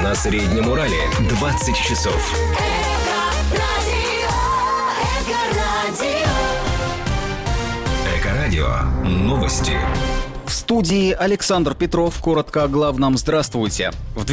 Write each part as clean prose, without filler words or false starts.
На Среднем Урале 20 часов. Эко-радио. Новости. В студии Александр Петров. Коротко о главном. Здравствуйте. В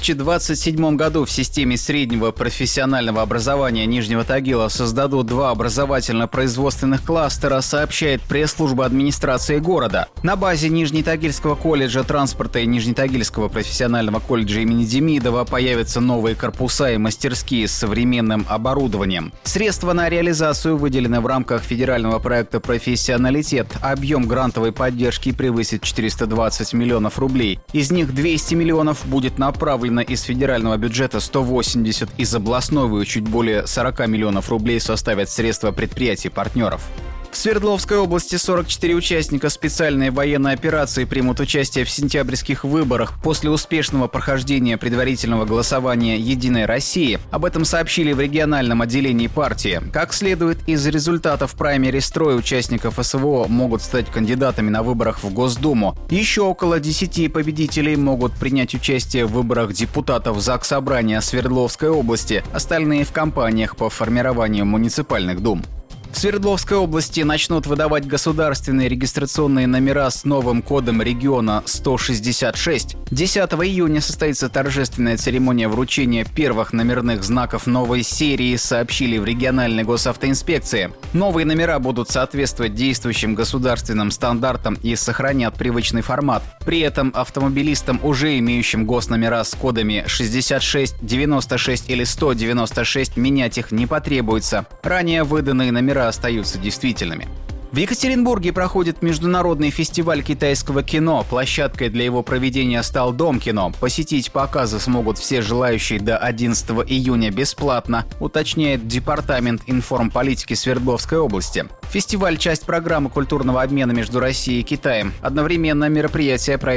2027 году в системе среднего профессионального образования Нижнего Тагила создадут 2 образовательно-производственных кластера, сообщает пресс-служба администрации города. На базе Нижнетагильского колледжа транспорта и Нижнетагильского профессионального колледжа имени Демидова появятся новые корпуса и мастерские с современным оборудованием. Средства на реализацию выделены в рамках федерального проекта «Профессионалитет». Объем грантовой поддержки превысит 420 миллионов рублей. Из них 200 миллионов будет направлено из федерального бюджета, 180 из областного и чуть более 40 миллионов рублей составят средства предприятий-партнеров. В Свердловской области 44 участника специальной военной операции примут участие в сентябрьских выборах после успешного прохождения предварительного голосования «Единой России». Об этом сообщили в региональном отделении партии. Как следует из результатов праймериз, 3 участников СВО могут стать кандидатами на выборах в Госдуму. Еще около 10 победителей могут принять участие в выборах депутатов Заксобрания Свердловской области, остальные в кампаниях по формированию муниципальных дум. В Свердловской области начнут выдавать государственные регистрационные номера с новым кодом региона 166. 10 июня состоится торжественная церемония вручения первых номерных знаков новой серии, сообщили в региональной госавтоинспекции. Новые номера будут соответствовать действующим государственным стандартам и сохранят привычный формат. При этом автомобилистам, уже имеющим госномера с кодами 66, 96 или 196, менять их не потребуется. Ранее выданные номера остаются действительными. В Екатеринбурге проходит международный фестиваль китайского кино. Площадкой для его проведения стал Дом кино. Посетить показы смогут все желающие до 11 июня бесплатно, уточняет Департамент информполитики Свердловской области. Фестиваль – часть программы культурного обмена между Россией и Китаем. Одновременно мероприятие пройдет